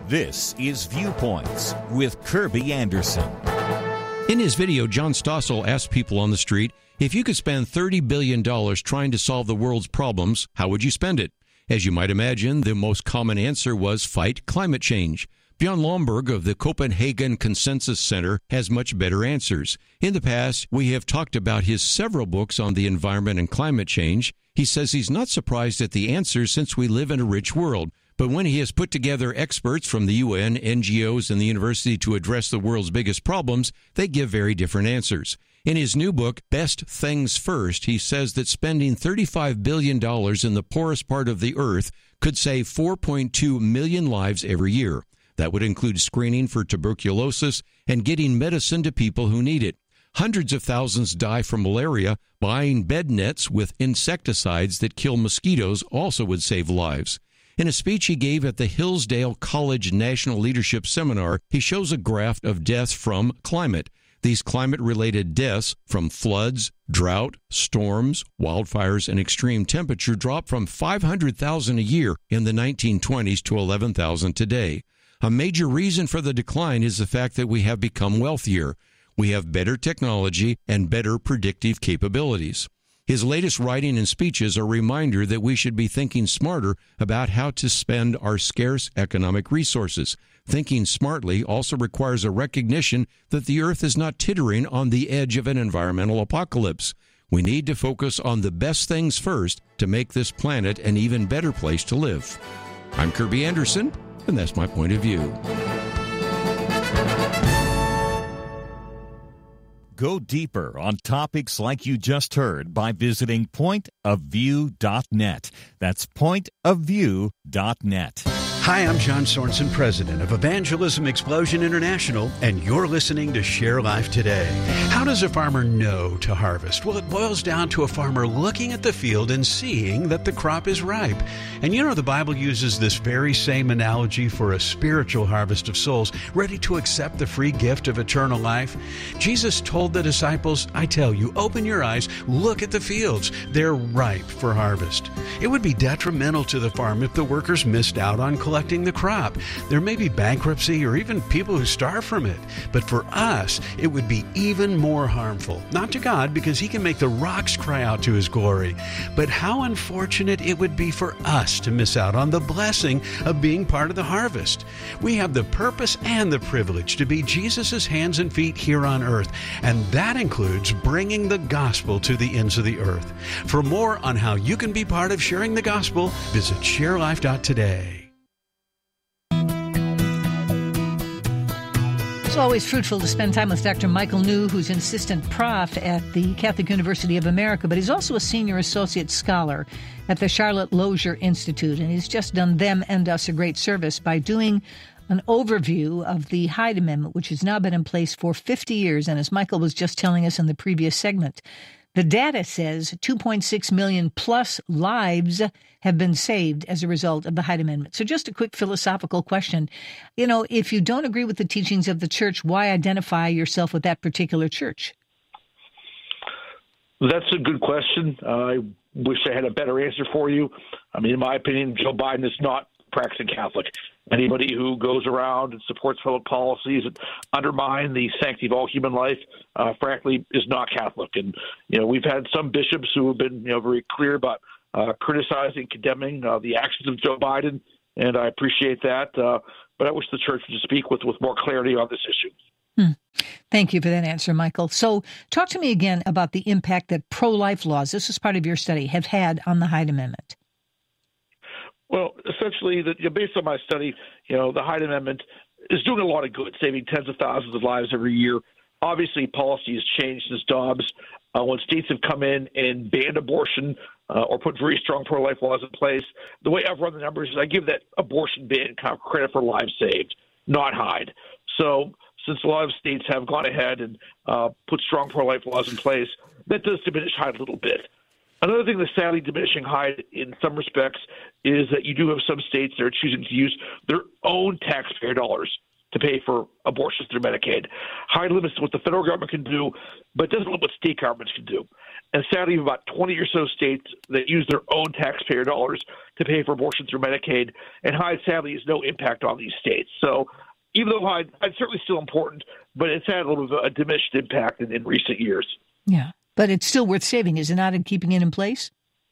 This is Viewpoints with Kirby Anderson. In his video, John Stossel asked people on the street, if you could spend $30 billion trying to solve the world's problems, how would you spend it? As you might imagine, the most common answer was fight climate change. Björn Lomborg of the Copenhagen Consensus Center has much better answers. In the past, we have talked about his several books on the environment and climate change. He says he's not surprised at the answers since we live in a rich world. But when he has put together experts from the UN, NGOs, and the university to address the world's biggest problems, they give very different answers. In his new book, Best Things First, he says that spending $35 billion in the poorest part of the earth could save 4.2 million lives every year. That would include screening for tuberculosis and getting medicine to people who need it. Hundreds of thousands die from malaria. Buying bed nets with insecticides that kill mosquitoes also would save lives. In a speech he gave at the Hillsdale College National Leadership Seminar, he shows a graph of deaths from climate. These climate-related deaths from floods, drought, storms, wildfires, and extreme temperature dropped from 500,000 a year in the 1920s to 11,000 today. A major reason for the decline is the fact that we have become wealthier. We have better technology and better predictive capabilities. His latest writing and speeches are a reminder that we should be thinking smarter about how to spend our scarce economic resources. Thinking smartly also requires a recognition that the earth is not teetering on the edge of an environmental apocalypse. We need to focus on the best things first to make this planet an even better place to live. I'm Kirby Anderson, and that's my point of view. Go deeper on topics like you just heard by visiting pointofview.net. That's pointofview.net. Hi, I'm John Sorensen, president of Evangelism Explosion International, and you're listening to Share Life Today. How does a farmer know to harvest? Well, it boils down to a farmer looking at the field and seeing that the crop is ripe. And you know, the Bible uses this very same analogy for a spiritual harvest of souls ready to accept the free gift of eternal life. Jesus told the disciples, I tell you, open your eyes, look at the fields. They're ripe for harvest. It would be detrimental to the farm if the workers missed out on collecting the crop. There may be bankruptcy or even people who starve from it. But for us, it would be even more harmful. Not to God, because He can make the rocks cry out to His glory. But how unfortunate it would be for us to miss out on the blessing of being part of the harvest. We have the purpose and the privilege to be Jesus' hands and feet here on earth. And that includes bringing the gospel to the ends of the earth. For more on how you can be part of sharing the gospel, visit sharelife.today. It's always fruitful to spend time with Dr. Michael New, who's an assistant prof at the Catholic University of America, but he's also a senior associate scholar at the Charlotte Lozier Institute, and he's just done them and us a great service by doing an overview of the Hyde Amendment, which has now been in place for 50 years, and as Michael was just telling us in the previous segment, the data says 2.6 million plus lives have been saved as a result of the Hyde Amendment. So just a quick philosophical question. You know, if you don't agree with the teachings of the church, why identify yourself with that particular church? That's a good question. I wish I had a better answer for you. I mean, in my opinion, Joe Biden is not practicing Catholic. Anybody who goes around and supports public policies that undermine the sanctity of all human life, frankly, is not Catholic. And, you know, we've had some bishops who have been, very clear about criticizing, condemning the actions of Joe Biden, and I appreciate that. But I wish the church would just speak with more clarity on this issue. Thank you for that answer, Michael. So talk to me again about the impact that pro-life laws, this is part of your study, have had on the Hyde Amendment. Well, essentially, based on my study, the Hyde Amendment is doing a lot of good, saving tens of thousands of lives every year. Obviously, policy has changed since Dobbs. When states have come in and banned abortion or put very strong pro-life laws in place, the way I've run the numbers is I give that abortion ban kind of credit for lives saved, not Hyde. So since a lot of states have gone ahead and put strong pro-life laws in place, that does diminish Hyde a little bit. Another thing that's sadly diminishing Hyde in some respects is that you do have some states that are choosing to use their own taxpayer dollars to pay for abortions through Medicaid. Hyde limits what the federal government can do, but doesn't limit what state governments can do. And sadly, about 20 or so states that use their own taxpayer dollars to pay for abortion through Medicaid, and Hyde, sadly, has no impact on these states. So even though Hyde's certainly still important, but it's had a little bit of a diminished impact in recent years. Yeah, but it's still worth saving, is it not, in keeping it in place?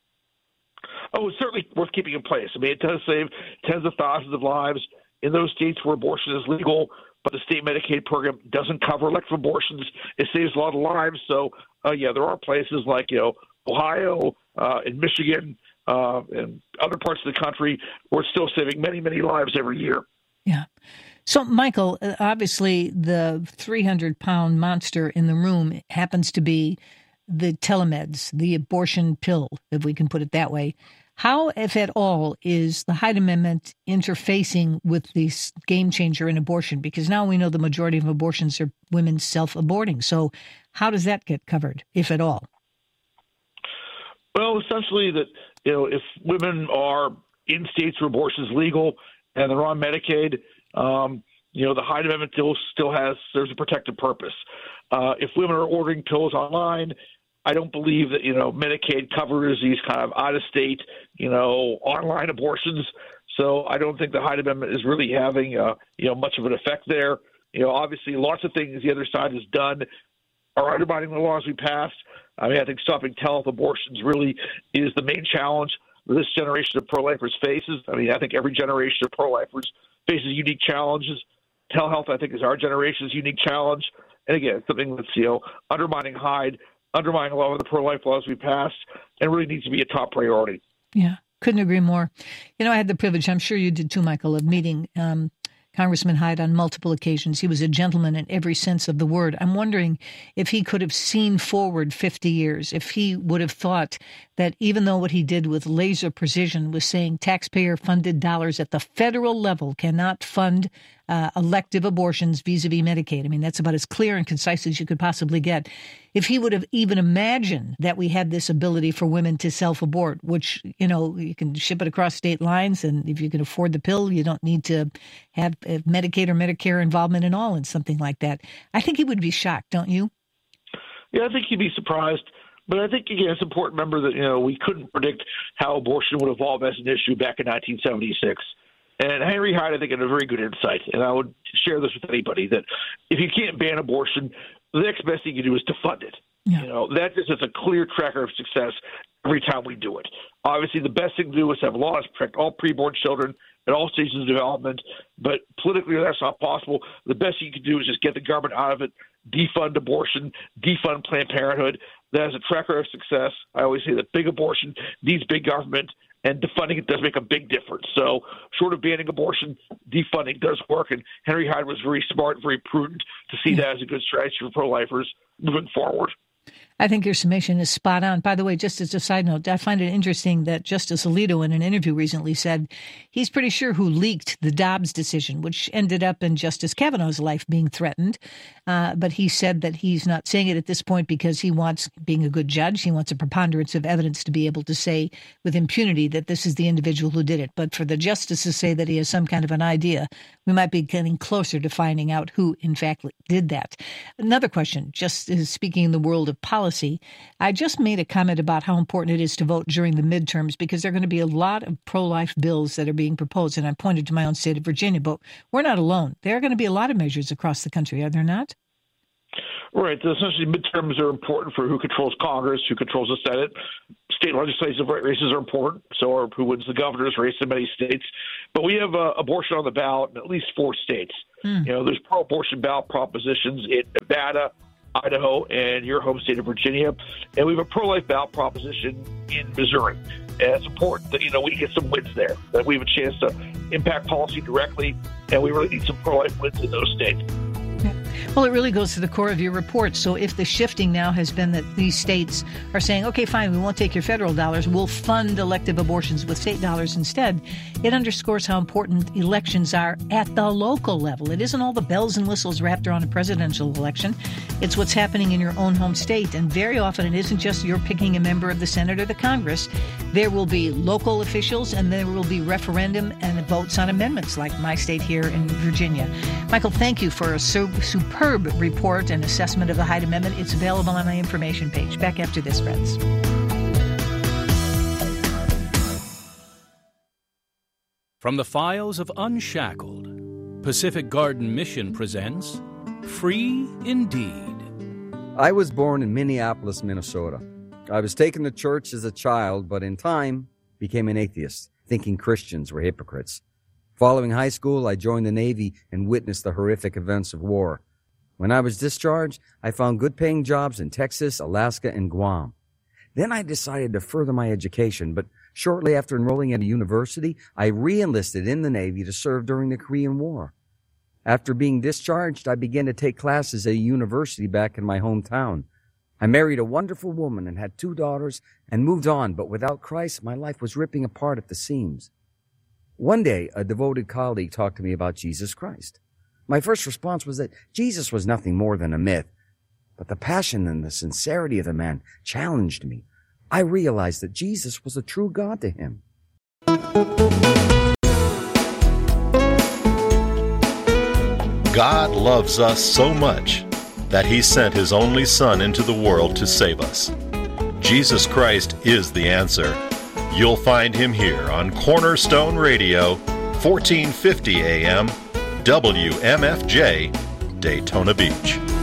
Oh, it's certainly worth keeping in place. I mean, it does save tens of thousands of lives in those states where abortion is legal, but the state Medicaid program doesn't cover elective abortions. It saves a lot of lives. So, there are places like, Ohio and Michigan and other parts of the country where it's still saving many, many lives every year. Yeah. So, Michael, obviously the 300-pound monster in the room happens to be the telemeds, the abortion pill, if we can put it that way. How, if at all, is the Hyde Amendment interfacing with this game changer in abortion? Because now we know the majority of abortions are women self-aborting. So how does that get covered, if at all? Well, essentially that, if women are in states where abortion is legal and they're on Medicaid, the Hyde Amendment there's a protective purpose. If women are ordering pills online, I don't believe that, Medicaid covers these kind of out-of-state, online abortions. So I don't think the Hyde Amendment is really having, much of an effect there. Obviously lots of things the other side has done are undermining the laws we passed. I mean, I think stopping telehealth abortions really is the main challenge this generation of pro-lifers faces. I mean, I think every generation of pro-lifers faces unique challenges. Telehealth, I think, is our generation's unique challenge. And again, something that's, undermining Hyde, undermining a lot of the pro-life laws we passed, and really needs to be a top priority. Yeah, couldn't agree more. I had the privilege, I'm sure you did too, Michael, of meeting Congressman Hyde on multiple occasions. He was a gentleman in every sense of the word. I'm wondering if he could have seen forward 50 years, if he would have thought that even though what he did with laser precision was saying taxpayer-funded dollars at the federal level cannot fund elective abortions vis-a-vis Medicaid. I mean, that's about as clear and concise as you could possibly get. If he would have even imagined that we had this ability for women to self-abort, which, you can ship it across state lines, and if you can afford the pill, you don't need to have Medicaid or Medicare involvement at all in something like that. I think he would be shocked, don't you? Yeah, I think he'd be surprised. But I think, again, it's important to remember that, we couldn't predict how abortion would evolve as an issue back in 1976. And Henry Hyde, I think, had a very good insight, and I would share this with anybody, that if you can't ban abortion, the next best thing you do is to fund it. Yeah. That just is a clear tracker of success every time we do it. Obviously, the best thing to do is have laws protect all preborn children at all stages of development, but politically that's not possible. The best you can do is just get the government out of it, defund abortion, defund Planned Parenthood. That is a tracker of success. I always say that big abortion needs big government, and defunding it does make a big difference. So short of banning abortion, defunding does work, and Henry Hyde was very smart, very prudent to see that as a good strategy for pro-lifers moving forward. I think your summation is spot on. By the way, just as a side note, I find it interesting that Justice Alito in an interview recently said he's pretty sure who leaked the Dobbs decision, which ended up in Justice Kavanaugh's life being threatened. But he said that he's not saying it at this point because he wants, being a good judge, he wants a preponderance of evidence to be able to say with impunity that this is the individual who did it. But for the justice to say that he has some kind of an idea, we might be getting closer to finding out who, in fact, did that. Another question, just speaking in the world of policy, I just made a comment about how important it is to vote during the midterms because there are going to be a lot of pro-life bills that are being proposed, and I pointed to my own state of Virginia, but we're not alone. There are going to be a lot of measures across the country, are there not? Right. So essentially, midterms are important for who controls Congress, who controls the Senate. State legislative races are important, so are who wins the governor's race in many states. But we have abortion on the ballot in at least 4 states. There's pro-abortion ballot propositions in Nevada, Idaho, and your home state of Virginia. And we have a pro-life ballot proposition in Missouri. And it's important that, we get some wins there, that we have a chance to impact policy directly, and we really need some pro-life wins in those states. Well, it really goes to the core of your report. So if the shifting now has been that these states are saying, okay, fine, we won't take your federal dollars, we'll fund elective abortions with state dollars instead, it underscores how important elections are at the local level. It isn't all the bells and whistles wrapped around a presidential election. It's what's happening in your own home state. And very often it isn't just you're picking a member of the Senate or the Congress. There will be local officials and there will be referendum and votes on amendments like my state here in Virginia. Michael, thank you for a superb report and assessment of the Hyde Amendment. It's available on my information page. Back after this, friends. From the files of Unshackled, Pacific Garden Mission presents Free Indeed. I was born in Minneapolis, Minnesota. I was taken to church as a child, but in time became an atheist, thinking Christians were hypocrites. Following high school, I joined the Navy and witnessed the horrific events of war. When I was discharged, I found good-paying jobs in Texas, Alaska, and Guam. Then I decided to further my education, but shortly after enrolling at a university, I re-enlisted in the Navy to serve during the Korean War. After being discharged, I began to take classes at a university back in my hometown. I married a wonderful woman and had 2 daughters and moved on, but without Christ, my life was ripping apart at the seams. One day, a devoted colleague talked to me about Jesus Christ. My first response was that Jesus was nothing more than a myth, but the passion and the sincerity of the man challenged me. I realized that Jesus was a true God to him. God loves us so much that he sent his only Son into the world to save us. Jesus Christ is the answer. You'll find him here on Cornerstone Radio, 1450 AM, WMFJ, Daytona Beach.